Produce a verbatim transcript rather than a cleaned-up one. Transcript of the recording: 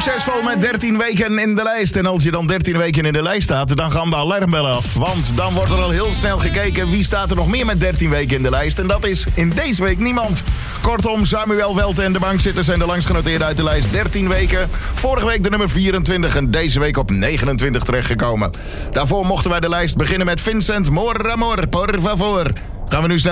Succesvol met dertien weken in de lijst. En als je dan dertien weken in de lijst staat, dan gaan de alarmbellen af. Want dan wordt er al heel snel gekeken wie staat er nog meer met dertien weken in de lijst. En dat is in deze week niemand. Kortom, Samuel Welte en de bankzitters zijn de langst genoteerd uit de lijst. dertien weken. Vorige week de nummer vierentwintig en deze week op negenentwintig terechtgekomen. Daarvoor mochten wij de lijst beginnen met Vincent Moramor, por favor. Gaan we nu snel